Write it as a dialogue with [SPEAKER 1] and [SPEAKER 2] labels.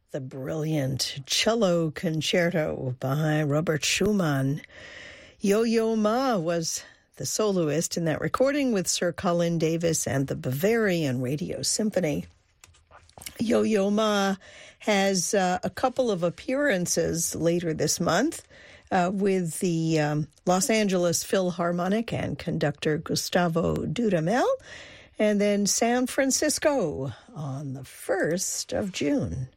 [SPEAKER 1] the brilliant cello concerto by Robert Schumann. Yo-Yo Ma was the soloist in that recording with Sir Colin Davis and the Bavarian Radio Symphony. Yo-Yo Ma has a couple of appearances later this month with the Los Angeles Philharmonic and conductor Gustavo Dudamel, and then San Francisco on the 1st of June.